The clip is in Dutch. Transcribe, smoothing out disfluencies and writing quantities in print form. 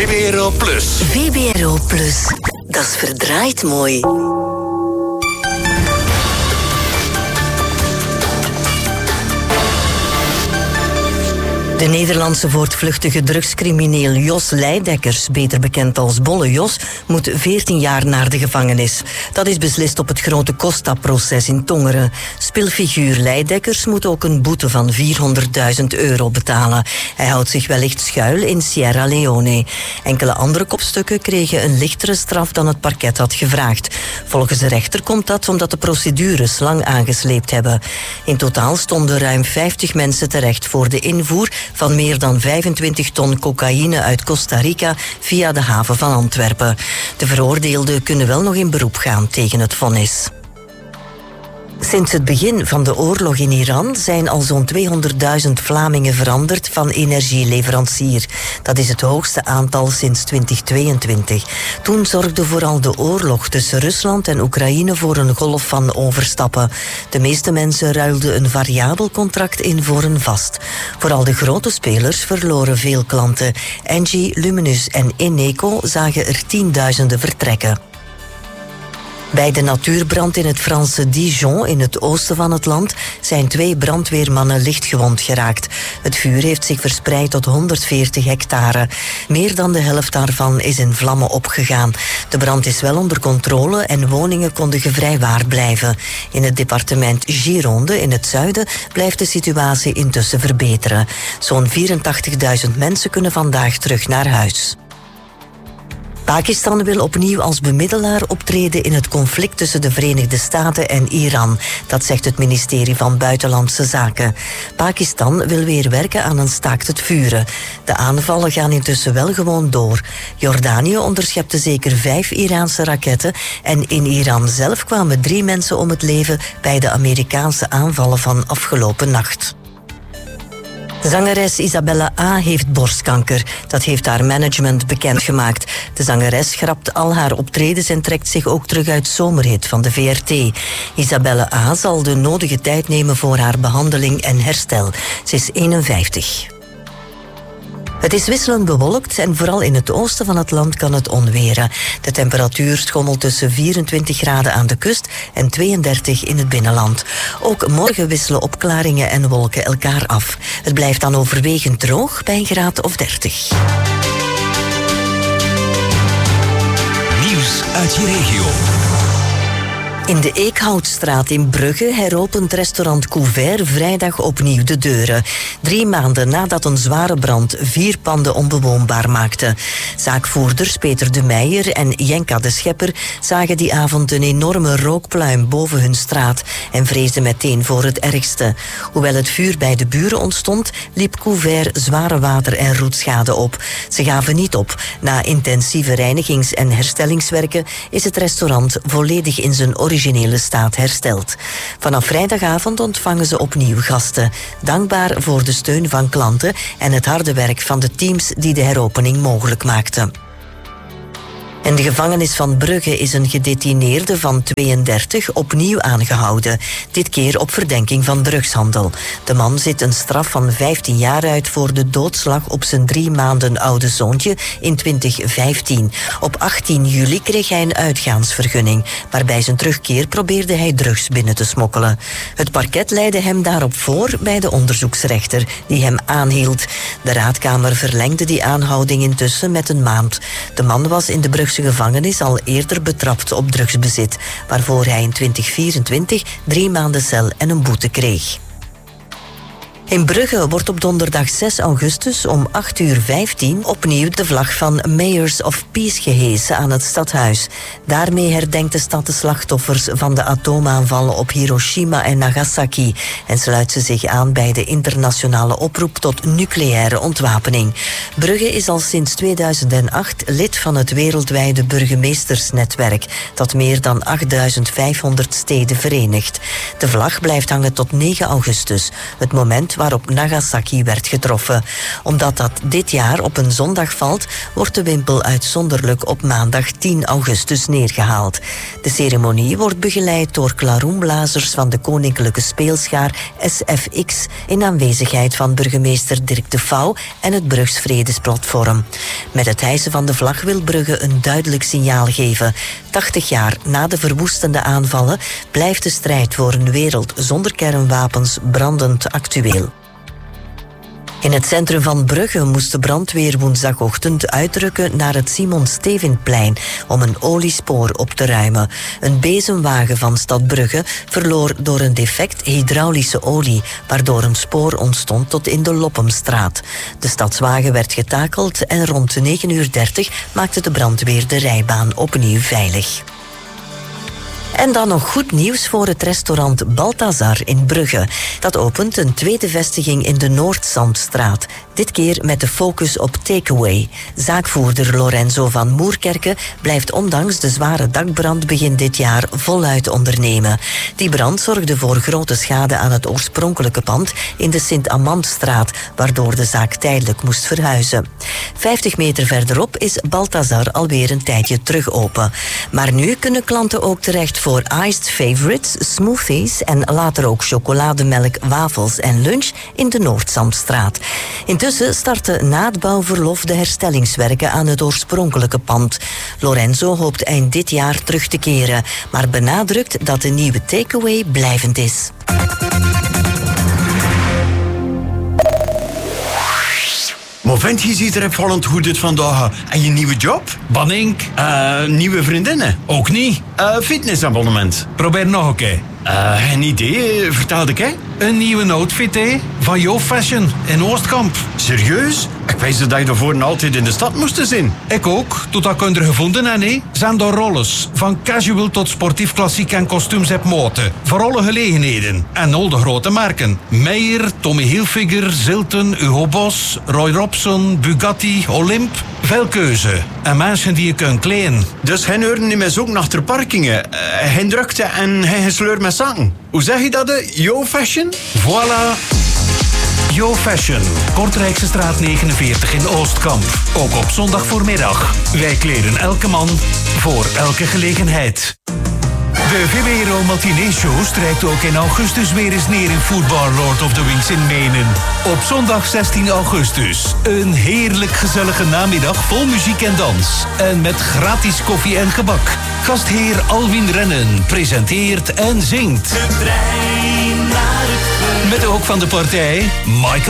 VBRO Plus. VBRO Plus. Dat is verdraaid mooi. De Nederlandse voortvluchtige drugscrimineel Jos Leidekkers, beter bekend als Bolle Jos, moet 14 jaar naar de gevangenis. Dat is beslist op het grote Costa-proces in Tongeren. Speelfiguur Leidekkers moet ook een boete van €400.000 betalen. Hij houdt zich wellicht schuil in Sierra Leone. Enkele andere kopstukken kregen een lichtere straf dan het parket had gevraagd. Volgens de rechter komt dat omdat de procedures lang aangesleept hebben. In totaal stonden ruim 50 mensen terecht voor de invoer van meer dan 25 ton cocaïne uit Costa Rica via de haven van Antwerpen. De veroordeelden kunnen wel nog in beroep gaan tegen het vonnis. Sinds het begin van de oorlog in Iran zijn al zo'n 200.000 Vlamingen veranderd van energieleverancier. Dat is het hoogste aantal sinds 2022. Toen zorgde vooral de oorlog tussen Rusland en Oekraïne voor een golf van overstappen. De meeste mensen ruilden een variabel contract in voor een vast. Vooral de grote spelers verloren veel klanten. Engie, Luminus en Eneco zagen er tienduizenden vertrekken. Bij de natuurbrand in het Franse Dijon, in het oosten van het land, zijn 2 brandweermannen lichtgewond geraakt. Het vuur heeft zich verspreid tot 140 hectare. Meer dan de helft daarvan is in vlammen opgegaan. De brand is wel onder controle en woningen konden gevrijwaard blijven. In het departement Gironde, in het zuiden, blijft de situatie intussen verbeteren. Zo'n 84.000 mensen kunnen vandaag terug naar huis. Pakistan wil opnieuw als bemiddelaar optreden in het conflict tussen de Verenigde Staten en Iran. Dat zegt het ministerie van Buitenlandse Zaken. Pakistan wil weer werken aan een staakt het vuren. De aanvallen gaan intussen wel gewoon door. Jordanië onderschepte zeker 5 Iraanse raketten en in Iran zelf kwamen 3 mensen om het leven bij de Amerikaanse aanvallen van afgelopen nacht. Zangeres Isabella A. heeft borstkanker. Dat heeft haar management bekendgemaakt. De zangeres schrapt al haar optredens en trekt zich ook terug uit Zomerhit van de VRT. Isabella A. zal de nodige tijd nemen voor haar behandeling en herstel. Ze is 51. Het is wisselend bewolkt en vooral in het oosten van het land kan het onweren. De temperatuur schommelt tussen 24 graden aan de kust en 32 in het binnenland. Ook morgen wisselen opklaringen en wolken elkaar af. Het blijft dan overwegend droog bij een graad of 30. Nieuws uit je regio. In de Eekhoutstraat in Brugge heropent restaurant Couvert vrijdag opnieuw de deuren. 3 maanden nadat een zware brand 4 panden onbewoonbaar maakte. Zaakvoerders Peter de Meijer en Jenka de Schepper zagen die avond een enorme rookpluim boven hun straat en vreesden meteen voor het ergste. Hoewel het vuur bij de buren ontstond, liep Couvert zware water- en roetschade op. Ze gaven niet op. Na intensieve reinigings- en herstellingswerken is het restaurant volledig in zijn originele staat hersteld. Vanaf vrijdagavond ontvangen ze opnieuw gasten. Dankbaar voor de steun van klanten en het harde werk van de teams die de heropening mogelijk maakten. In de gevangenis van Brugge is een gedetineerde van 32 opnieuw aangehouden. Dit keer op verdenking van drugshandel. De man zit een straf van 15 jaar uit voor de doodslag op zijn 3 maanden oude zoontje in 2015. Op 18 juli kreeg hij een uitgaansvergunning. Maar bij zijn terugkeer probeerde hij drugs binnen te smokkelen. Het parket leidde hem daarop voor bij de onderzoeksrechter, die hem aanhield. De raadkamer verlengde die aanhouding intussen met een maand. De man was in de Brugse gevangenis al eerder betrapt op drugsbezit, waarvoor hij in 2024 3 maanden cel en een boete kreeg. In Brugge wordt op donderdag 6 augustus om 8:15 opnieuw de vlag van Mayors of Peace gehesen aan het stadhuis. Daarmee herdenkt de stad de slachtoffers van de atoomaanvallen op Hiroshima en Nagasaki en sluit ze zich aan bij de internationale oproep tot nucleaire ontwapening. Brugge is al sinds 2008 lid van het wereldwijde burgemeestersnetwerk, dat meer dan 8.500 steden verenigt. De vlag blijft hangen tot 9 augustus, het moment waarop Nagasaki werd getroffen. Omdat dat dit jaar op een zondag valt, wordt de wimpel uitzonderlijk op maandag 10 augustus neergehaald. De ceremonie wordt begeleid door klaroenblazers van de Koninklijke Speelschaar SFX in aanwezigheid van burgemeester Dirk de Vouw en het Brugs Vredesplatform. Met het hijsen van de vlag wil Brugge een duidelijk signaal geven. 80 jaar na de verwoestende aanvallen blijft de strijd voor een wereld zonder kernwapens brandend actueel. In het centrum van Brugge moest de brandweer woensdagochtend uitrukken naar het Simon Stevinplein om een oliespoor op te ruimen. Een bezemwagen van Stad Brugge verloor door een defect hydraulische olie, waardoor een spoor ontstond tot in de Loppemstraat. De stadswagen werd getakeld en rond 9:30 maakte de brandweer de rijbaan opnieuw veilig. En dan nog goed nieuws voor het restaurant Balthazar in Brugge. Dat opent een tweede vestiging in de Noordzandstraat. Dit keer met de focus op takeaway. Zaakvoerder Lorenzo van Moerkerke blijft ondanks de zware dakbrand begin dit jaar voluit ondernemen. Die brand zorgde voor grote schade aan het oorspronkelijke pand in de Sint-Amandstraat, waardoor de zaak tijdelijk moest verhuizen. 50 meter verderop is Balthazar alweer een tijdje terug open. Maar nu kunnen klanten ook terecht voor iced favorites, smoothies en later ook chocolademelk, wafels en lunch in de Noordzandstraat. Intussen starten na het bouwverlof de herstellingswerken aan het oorspronkelijke pand. Lorenzo hoopt eind dit jaar terug te keren, maar benadrukt dat de nieuwe takeaway blijvend is. Maar vent, je ziet er opvallend goed uit vandaag. En je nieuwe job? Banink. Nieuwe vriendinnen? Ook niet. Fitnessabonnement? Probeer nog een keer. Geen idee. Vertel ik, hè? Een nieuwe outfit, hè? Van Yo Fashion in Oostkamp. Serieus? Ik wist dat je daarvoor altijd in de stad moest zijn. Ik ook, totdat ik er gevonden heb, hè. Zijn er rolles. Van casual tot sportief klassiek en kostuums heb moten. Voor alle gelegenheden. En al de grote merken. Meijer, Tommy Hilfiger, Zilton, Hugo Boss, Roy Robson, Bugatti, Olymp. Veel keuze. En mensen die je kunt kleden. Dus geen uren niet meer zoeken achter parkingen. Geen drukte en geen gesleur met zaken. Hoe zeg je dat, Yo Fashion? Voilà. Yo Fashion, Kortrijkse straat 49 in Oostkamp. Ook op zondag voormiddag. Wij kleden elke man voor elke gelegenheid. De VWRO Matinee Show strijkt ook in augustus weer eens neer in Foodbar Lord of the Wings in Menen. Op zondag 16 augustus. Een heerlijk gezellige namiddag vol muziek en dans. En met gratis koffie en gebak. Gastheer Alwin Rennen presenteert en zingt. Met ook van de partij Michael